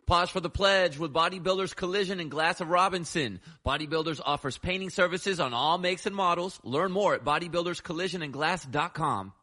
Pause for the pledge with Bodybuilders Collision and Glass of Robinson. Bodybuilders offers painting services on all makes and models. Learn more at bodybuilderscollisionandglass.com.